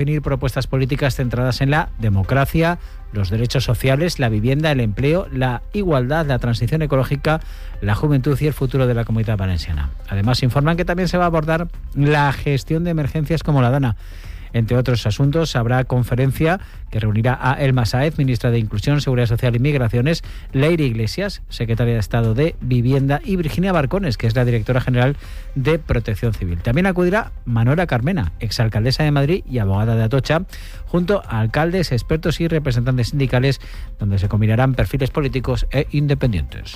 definir propuestas políticas centradas en la democracia, los derechos sociales, la vivienda, el empleo, la igualdad, la transición ecológica, la juventud y el futuro de la Comunitat Valenciana. Además, informan que también se va a abordar la gestión de emergencias como la DANA. Entre otros asuntos, habrá conferencia que reunirá a Elma Sáez, ministra de Inclusión, Seguridad Social y Migraciones, Leire Iglesias, secretaria de Estado de Vivienda, y Virginia Barcones, que es la directora general de Protección Civil. También acudirá Manuela Carmena, exalcaldesa de Madrid y abogada de Atocha, junto a alcaldes, expertos y representantes sindicales, donde se combinarán perfiles políticos e independientes.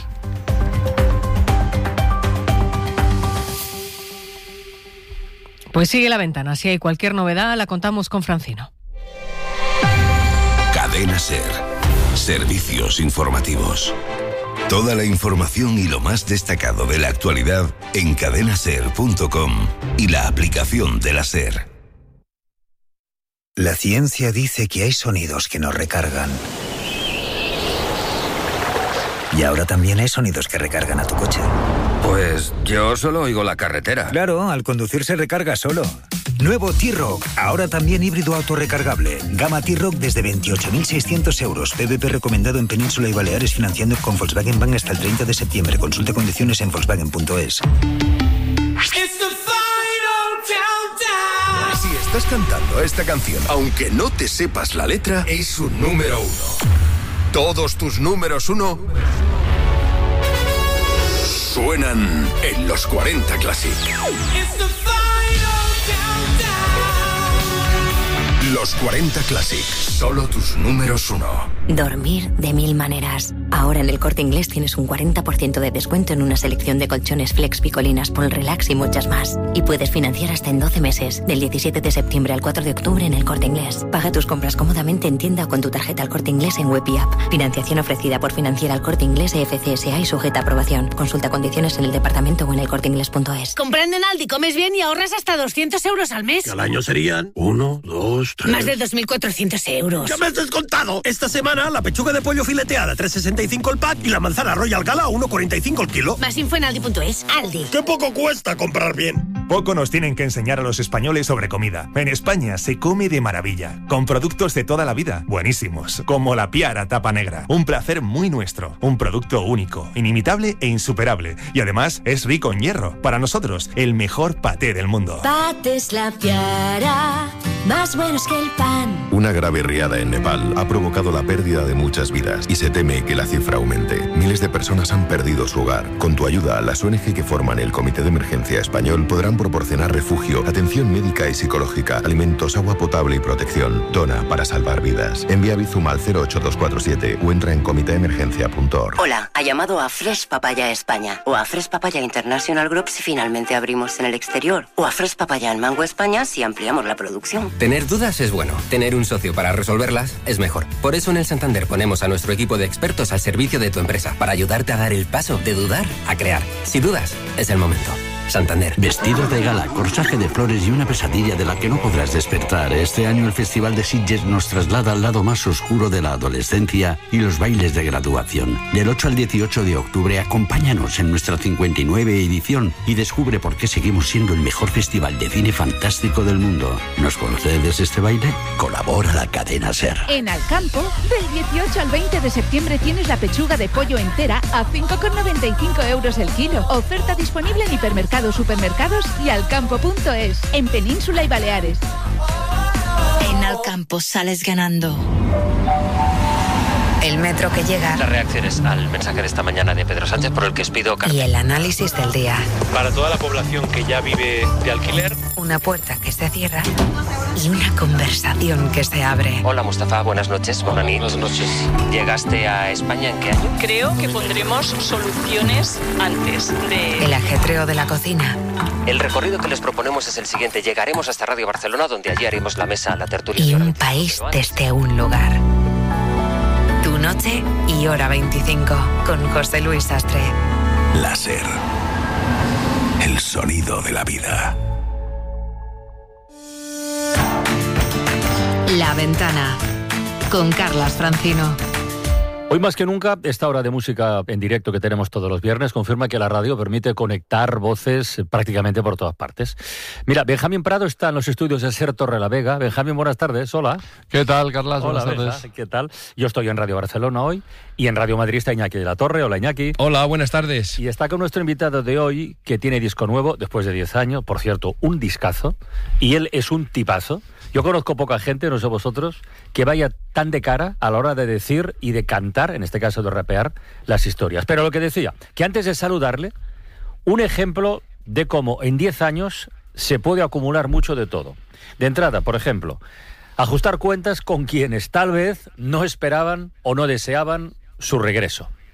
Pues sigue La Ventana. Si hay cualquier novedad, la contamos con Francino. Cadena SER. Servicios informativos. Toda la información y lo más destacado de la actualidad en cadenaser.com y la aplicación de la SER. La ciencia dice que hay sonidos que nos recargan. Y ahora también hay sonidos que recargan a tu coche. Pues yo solo oigo la carretera. Claro, al conducir se recarga solo. Nuevo T-Roc, ahora también híbrido autorrecargable. Gama T-Roc desde 28.600 euros. PVP recomendado en Península y Baleares, financiando con Volkswagen Bank hasta el 30 de septiembre. Consulte condiciones en Volkswagen.es. Si estás cantando esta canción, aunque no te sepas la letra, es un número uno. Todos tus números uno suenan en los 40 Classic. Los 40 Classic, solo tus números uno. Dormir de 1000 maneras. Ahora en el Corte Inglés tienes un 40% de descuento en una selección de colchones Flex, Picolinas, Paul Relax y muchas más. Y puedes financiar hasta en 12 meses, del 17 de septiembre al 4 de octubre en el Corte Inglés. Paga tus compras cómodamente en tienda o con tu tarjeta al Corte Inglés en web y app. Financiación ofrecida por Financiera al Corte Inglés FCSA y sujeta a aprobación. Consulta condiciones en el departamento o en elcorteinglés.es. Comprando en Aldi comes bien y ahorras hasta 200 euros al mes. Que al año serían 1, 2, 3... Más de 2.400 euros. ¡Ya me has descontado! Esta semana la pechuga de pollo fileteada 3,65 el pack y la manzana Royal Gala 1,45 el kilo. Más info en Aldi.es. Aldi. ¡Qué poco cuesta comprar bien! Poco nos tienen que enseñar a los españoles sobre comida. En España se come de maravilla, con productos de toda la vida, buenísimos, como la Piara Tapa Negra. Un placer muy nuestro, un producto único, inimitable e insuperable. Y además es rico en hierro. Para nosotros, el mejor paté del mundo. Patés La Piara, más buenos que el pan. Una grave riada en Nepal ha provocado la pérdida de muchas vidas y se teme que la cifra aumente. Miles de personas han perdido su hogar. Con tu ayuda, las ONG que forman el Comité de Emergencia Español podrán proporcionar refugio, atención médica y psicológica, alimentos, agua potable y protección. Dona para salvar vidas. Envía Bizum al 08247 o entra en comiteemergencia.org. Hola, ha llamado a Fresh Papaya España o a Fresh Papaya International Group si finalmente abrimos en el exterior o a Fresh Papaya en Mango España si ampliamos la producción. Tener dudas es bueno. Tener un socio para resolverlas es mejor. Por eso en el Santander ponemos a nuestro equipo de expertos al servicio de tu empresa para ayudarte a dar el paso de dudar a crear. Si dudas, es el momento. Santander. Vestido de gala, corsaje de flores y una pesadilla de la que no podrás despertar. Este año el Festival de Sitges nos traslada al lado más oscuro de la adolescencia y los bailes de graduación. Del 8 al 18 de octubre, acompáñanos en nuestra 59 edición y descubre por qué seguimos siendo el mejor festival de cine fantástico del mundo. ¿Nos concedes este baile? Colabora la cadena SER. En Alcampo, del 18 al 20 de septiembre tienes la pechuga de pollo entera a 5,95 euros el kilo. Oferta disponible en hipermercados, supermercados y alcampo.es, en Península y Baleares. En Alcampo sales ganando. El metro que llega. Las reacciones al mensaje de esta mañana de Pedro Sánchez por el que os pido carta. Y el análisis del día. Para toda la población que ya vive de alquiler. Una puerta que se cierra y una conversación que se abre. Hola Mustafa, buenas noches. Buenas noches. ¿Llegaste a España en qué año? Creo que pondremos soluciones antes de... El ajetreo de la cocina. El recorrido que les proponemos es el siguiente. Llegaremos hasta Radio Barcelona, donde allí haremos la mesa, la tertulia. Y un país desde un lugar. Tu noche y hora 25 con José Luis Sastre. La SER. El sonido de la vida. La Ventana con Carlas Francino. Hoy más que nunca, esta hora de música en directo que tenemos todos los viernes confirma que la radio permite conectar voces prácticamente por todas partes. Mira, Benjamín Prado está en los estudios de SER Torrelavega. Benjamín, buenas tardes. Hola. ¿Qué tal, Carlas? Hola, buenas tardes. Benja, ¿qué tal? Yo estoy en Radio Barcelona hoy y en Radio Madrid está Iñaki de la Torre. Hola, Iñaki. Hola, buenas tardes. Y está con nuestro invitado de hoy, que tiene disco nuevo después de 10 años. Por cierto, un discazo. Y él es un tipazo. Yo conozco poca gente, no sé vosotros, que vaya tan de cara a la hora de decir y de cantar, en este caso de rapear, las historias. Pero lo que decía, que antes de saludarle, un ejemplo de cómo en 10 años se puede acumular mucho de todo. De entrada, por ejemplo, ajustar cuentas con quienes tal vez no esperaban o no deseaban su regreso.